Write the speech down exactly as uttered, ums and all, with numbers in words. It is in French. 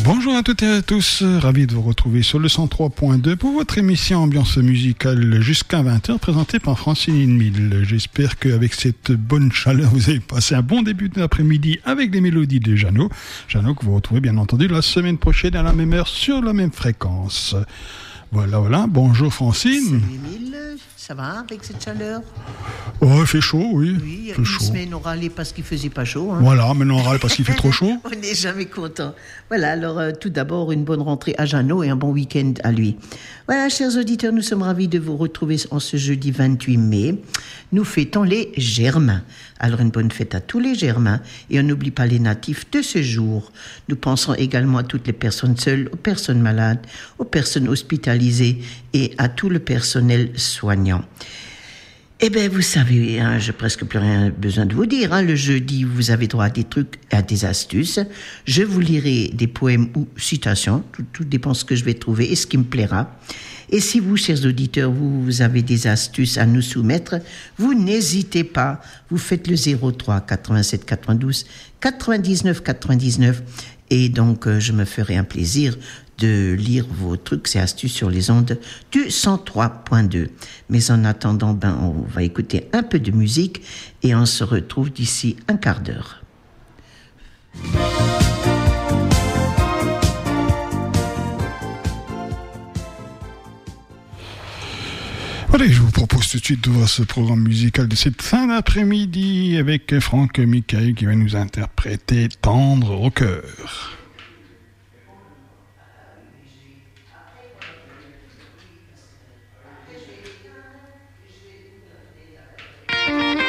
Bonjour à toutes et à tous, ravi de vous retrouver sur le cent trois point deux pour votre émission Ambiance musicale jusqu'à vingt heures présentée par Francine Mille. J'espère qu'avec cette bonne chaleur vous avez passé un bon début d'après-midi avec les mélodies de Jeannot. Jeannot que vous retrouvez bien entendu la semaine prochaine à la même heure sur la même fréquence. Voilà, voilà. Bonjour Francine. Salut Émile, ça va avec cette chaleur? Oh, il fait chaud, oui. Oui, il y a fait une chaud. semaine on râlait parce qu'il faisait pas chaud. Hein. Voilà, maintenant on râle parce qu'il fait trop chaud. On n'est jamais content. Voilà, alors euh, tout d'abord une bonne rentrée à Jeannot et un bon week-end à lui. Voilà, chers auditeurs, nous sommes ravis de vous retrouver en ce jeudi vingt-huit mai. Nous fêtons les Germains. Alors une bonne fête à tous les Germains et on n'oublie pas les natifs de ce jour. Nous pensons également à toutes les personnes seules, aux personnes malades, aux personnes hospitalisées et à tout le personnel soignant. Eh bien, vous savez, hein, j'ai presque plus rien besoin de vous dire. Hein, le jeudi, vous avez droit à des trucs, à des astuces. Je vous lirai des poèmes ou citations. Tout, tout dépend de ce que je vais trouver et ce qui me plaira. Et si vous, chers auditeurs, vous, vous avez des astuces à nous soumettre, vous n'hésitez pas. Vous faites le zéro trois quatre-vingt-sept quatre-vingt-douze quatre-vingt-dix-neuf quatre-vingt-dix-neuf. Et donc, euh, je me ferai un plaisir de lire vos trucs et astuces sur les ondes du cent trois point deux. Mais en attendant, ben, on va écouter un peu de musique et on se retrouve d'ici un quart d'heure. Allez, je vous propose tout de suite d'ouvrir ce programme musical de cette fin d'après-midi avec Franck Michael qui va nous interpréter Tendre au cœur.